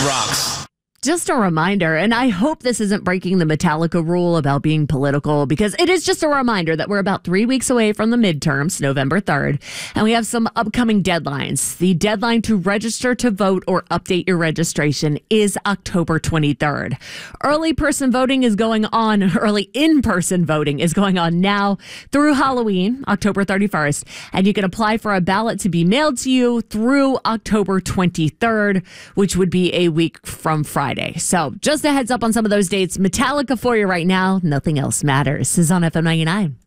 rocks. Just a reminder, and I hope this isn't breaking the Metallica rule about being political, because it is just a reminder that we're about 3 weeks away from the midterms, November 3rd, and we have some upcoming deadlines. The deadline to register to vote or update your registration is October 23rd. Early in-person voting is going on now through Halloween, October 31st, and you can apply for a ballot to be mailed to you through October 23rd, which would be a week from Friday. So just a heads up on some of those dates. Metallica for you right now. Nothing else matters. This is on FM 99.